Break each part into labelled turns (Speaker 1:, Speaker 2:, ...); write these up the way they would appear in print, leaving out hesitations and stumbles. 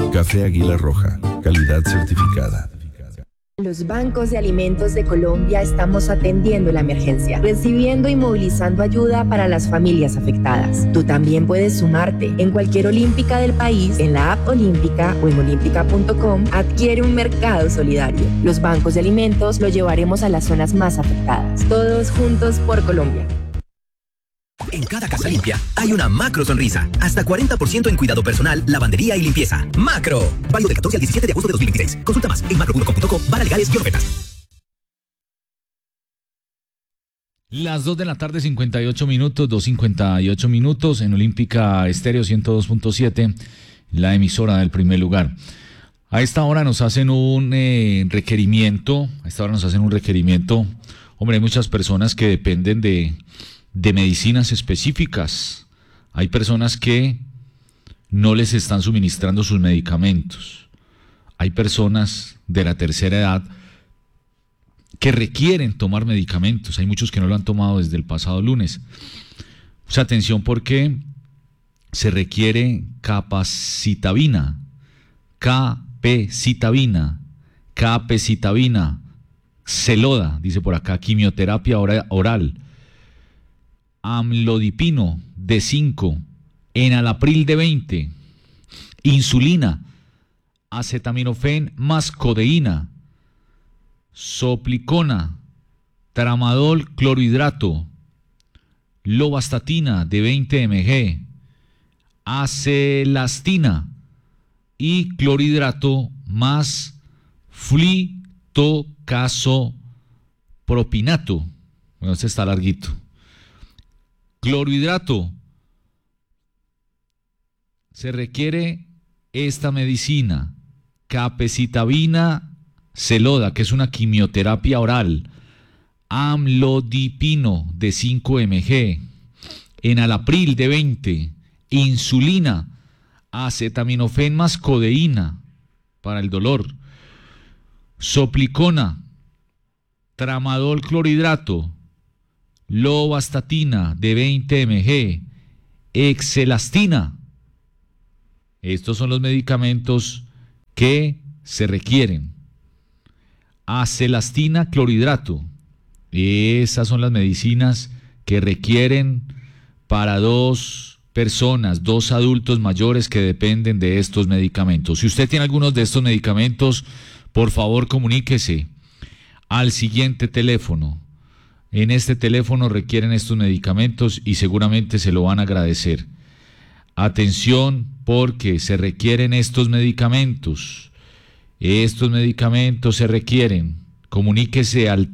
Speaker 1: Café Águila Roja, calidad certificada.
Speaker 2: Los bancos de alimentos de Colombia estamos atendiendo la emergencia, recibiendo y movilizando ayuda para las familias afectadas. Tú también puedes sumarte. En cualquier olímpica del país, en la app Olímpica o en olímpica.com, adquiere un mercado solidario. Los bancos de alimentos lo llevaremos a las zonas más afectadas. Todos juntos por Colombia.
Speaker 3: En cada casa limpia hay una macro sonrisa. Hasta 40% en cuidado personal, lavandería y limpieza. ¡Macro! Válido del 14 al 17 de agosto de 2026. Consulta más en macro.com.co/legales y ofertas.
Speaker 4: Las 2 de la tarde, 58 minutos, 2:58 minutos en Olímpica Estéreo 102.7, la emisora del primer lugar. A esta hora nos hacen un requerimiento. Hombre, hay muchas personas que dependen de medicinas específicas. Hay personas que no les están suministrando sus medicamentos. Hay personas de la tercera edad que requieren tomar medicamentos. Hay muchos que no lo han tomado desde el pasado lunes. Mucha atención porque se requiere capecitabina, Celoda, dice por acá, quimioterapia oral, amlodipino de 5, enalapril de 20, insulina, acetaminofén más codeína, soplicona, tramadol clorhidrato, lovastatina de 20 mg, acelastina y clorhidrato más flitocasopropinato. Bueno, este está larguito. Clorhidrato. Se requiere esta medicina, capecitabina Celoda, que es una quimioterapia oral, amlodipino de 5 mg, enalapril de 20, insulina, acetaminofén más codeína para el dolor, soplicona, tramadol clorhidrato, lovastatina de 20 mg, excelastina. Estos son los medicamentos que se requieren. Acelastina clorhidrato. Esas son las medicinas que requieren para 2 personas, 2 adultos mayores que dependen de estos medicamentos. Si usted tiene algunos de estos medicamentos, por favor comuníquese al siguiente teléfono. En este teléfono requieren estos medicamentos y seguramente se lo van a agradecer. Atención, porque se requieren estos medicamentos. Estos medicamentos se requieren. Comuníquese al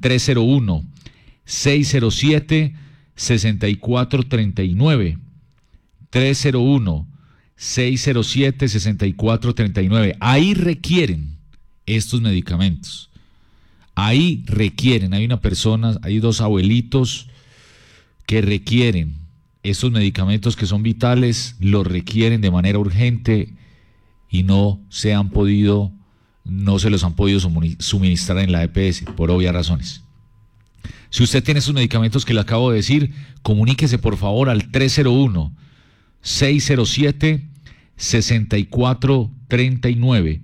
Speaker 4: 301-607-6439. 301-607-6439. Ahí requieren estos medicamentos. Ahí requieren, hay 2 abuelitos que requieren estos medicamentos que son vitales, los requieren de manera urgente y no se los han podido suministrar en la EPS por obvias razones. Si usted tiene esos medicamentos que le acabo de decir, comuníquese por favor al 301-607-6439.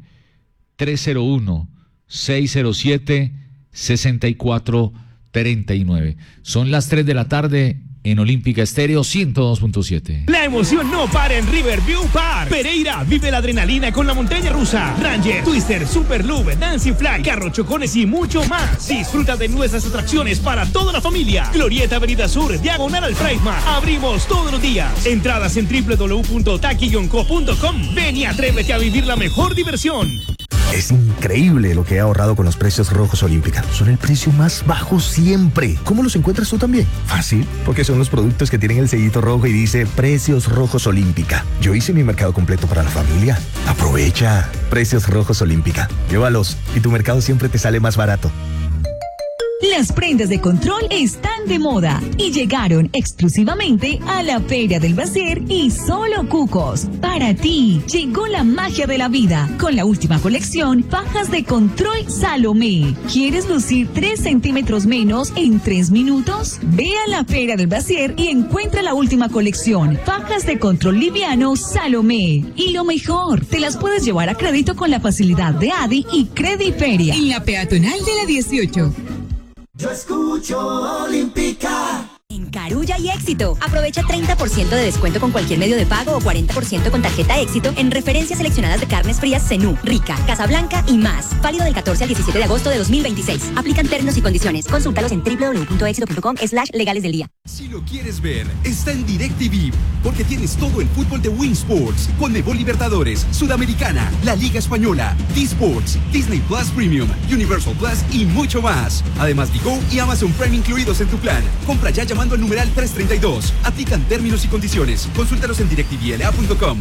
Speaker 4: 301-607-6439. Son las 3 de la tarde en Olímpica Estéreo 102.7.
Speaker 5: La emoción no para en Riverview Park. Pereira vive la adrenalina con la montaña rusa, Ranger, Twister, Super Loop, Dancing Fly, carros chocones y mucho más. Disfruta de nuestras atracciones para toda la familia. Glorieta Avenida Sur, diagonal al Prisma. Abrimos todos los días. Entradas en www.taki-co.com. Ven y atrévete a vivir la mejor diversión.
Speaker 6: Es increíble lo que he ahorrado con los precios rojos Olímpica. Son el precio más bajo siempre. ¿Cómo los encuentras tú también? Fácil, porque son los productos que tienen el sellito rojo y dice Precios Rojos Olímpica. Yo hice mi mercado completo para la familia. Aprovecha. Precios Rojos Olímpica. Llévalos y tu mercado siempre te sale más barato.
Speaker 7: Las prendas de control están de moda y llegaron exclusivamente a la Feria del Basier y Solo Cucos. Para ti, llegó la magia de la vida con la última colección Fajas de Control Salomé. ¿Quieres lucir 3 centímetros menos en 3 minutos? Ve a la Feria del Basier y encuentra la última colección Fajas de Control Liviano Salomé. Y lo mejor, te las puedes llevar a crédito con la facilidad de ADI y Crediferia. En la peatonal de la 18.
Speaker 8: Yo escucho Olímpica.
Speaker 9: En Carulla y Éxito. Aprovecha 30% de descuento con cualquier medio de pago o 40% con tarjeta Éxito en referencias seleccionadas de carnes frías Zenú, Rica, Casablanca y más. Válido del 14 al 17 de agosto de 2026. Aplican términos y condiciones. Consúltalos en www.exito.com/legales del día.
Speaker 10: Si lo quieres ver, está en DirecTV, porque tienes todo el fútbol de Win Sports, Conmebol Libertadores, Sudamericana, la Liga Española, D-Sports, Disney Plus Premium, Universal Plus y mucho más. Además, Digo y Amazon Prime incluidos en tu plan. Compra ya llamando al numeral 332. Aplican términos y condiciones. Consúltalos en directvla.com.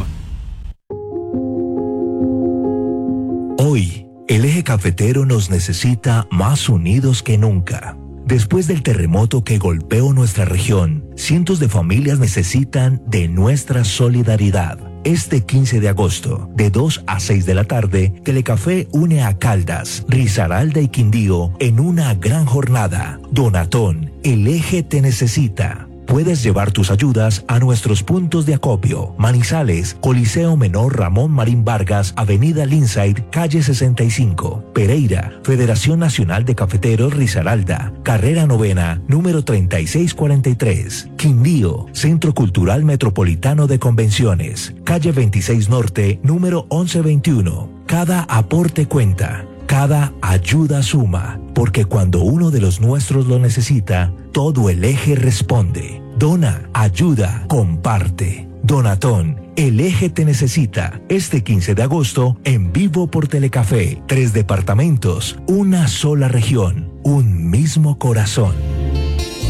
Speaker 6: Hoy, el eje cafetero nos necesita más unidos que nunca. Después del terremoto que golpeó nuestra región, cientos de familias necesitan de nuestra solidaridad. Este 15 de agosto, de 2 a 6 de la tarde, Telecafé une a Caldas, Risaralda y Quindío en una gran jornada. Donatón, el eje te necesita. Puedes llevar tus ayudas a nuestros puntos de acopio: Manizales, Coliseo Menor Ramón Marín Vargas, Avenida Linside, calle 65. Pereira, Federación Nacional de Cafeteros Risaralda, carrera 9ª, número 3643. Quindío, Centro Cultural Metropolitano de Convenciones, calle 26 Norte, número 1121. Cada aporte cuenta. Cada ayuda suma, porque cuando uno de los nuestros lo necesita, todo el eje responde. Dona, ayuda, comparte. Donatón, el eje te necesita. Este 15 de agosto, en vivo por Telecafé. 3 departamentos, una sola región, un mismo corazón.